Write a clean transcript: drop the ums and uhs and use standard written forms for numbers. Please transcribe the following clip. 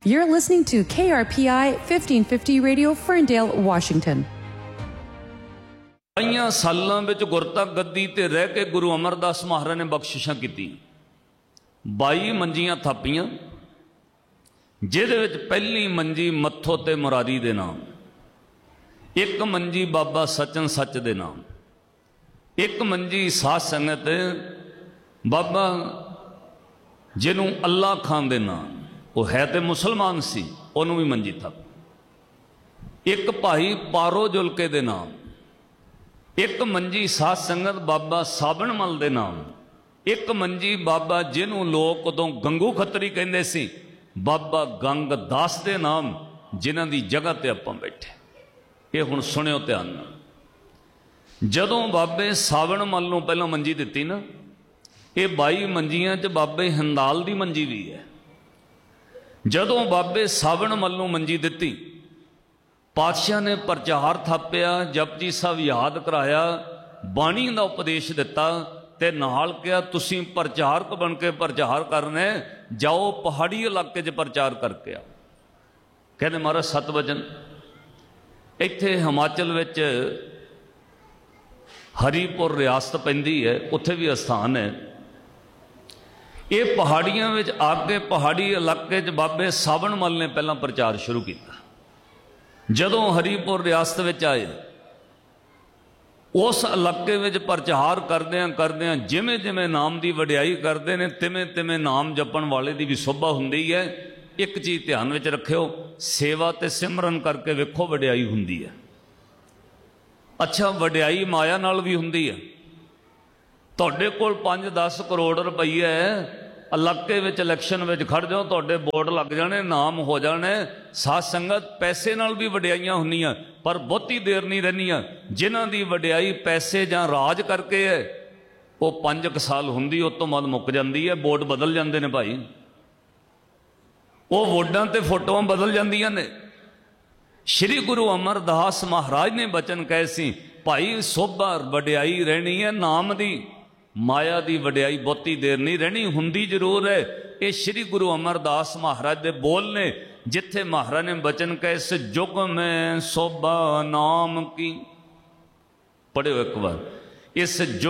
You're listening to KRPI 1550 Radio, Ferndale, Washington. कई सालों में गुरता गद्दी ते रह के गुरु अमरदास महाराज ने बख्शिशां की 22 मंजियां थापियां जिहदे विच पहली मंजी मत्थो ते मुरारी दे नाम, एक मंजी बाबा सचन सच दे नाम, एक मंजी साध संगत बाबा जिन्हों अल्लाह खान दे नाम, वो है तो मुसलमान सी, उन्होंने भी मंजी थप, एक भाई पारो जुलके दे नाम, एक मंजी साध संगत बाबा साबण मल दे नाम, एक मंजी बाबा जिन्हों लोग उदों गंगू खतरी कहते सी, बाबा गंग दास दे नाम, जिन्हां दी जगह ते आपां बैठे। ये हुण सुनियो ध्यान नाल। जदों बाबे सावण मल नूं पहलां मंजी दित्ती ना, ये 22 मंजियां च बाबे हिंदाल दी मंजी भी है। जदों बाबे सावण मल नूं मंजी दित्ती, पातशाह ने प्रचार थापिया, जपजी साहब याद कराया, बाणी का उपदेश दिता ते नाल कहा तुसीं प्रचारक बन के प्रचार करने, जाओ पहाड़ी इलाके च प्रचार करके आओ। कहते महाराज 7 वचन इत्थे हिमाचल विच हरीपुर रियासत पैंदी है, उत्थे भी अस्थान है। ये पहाड़ियां विच आके पहाड़ी इलाके च बाबे सावण मल ने पहला प्रचार शुरू किया। जदों हरीपुर रियासत विच आए, उस इलाके में प्रचार करदे जिमें जिमें नाम की वडियाई करते हैं, तिमें तिमें नाम जपण वाले की भी शोभा हुंदी है। एक चीज़ ध्यान में रखियो, सेवा ते सिमरन करके वेखो वडियाई हुंदी है। अच्छा, वडियाई माया नाल भी हुंदी है। तुहाडे कोल 5-10 करोड़ रुपये है, इलाके में इलैक्शन में खड़ जाओ, तुहाडे बोर्ड लग जाने, नाम हो जाने, साध संगत पैसे नाल भी वडियाइयां हुंदियां, पर बहुती देर नहीं रहनियां। जिन्हां दी वडियाई पैसे जां राज करके है, वो 5 साल हुंदी, उस तो बाद मुक जांदी है, बोर्ड बदल जांदे ने भाई, वो वोटां ते फोटोआं बदल जांदियां ने। श्री गुरु अमरदास महाराज ने बचन कहे सी, भाई सोभा वडियाई रहनी है नाम दी, माया की वडियाई बहुती देर नहीं रहनी, हुंदी जरूर है। ये श्री गुरु अमरदास महाराज के बोल ने, जिथे महाराज ने बचन कहे इस जुग में शोभा नाम की। पढ़ियो एक बार, इस जुग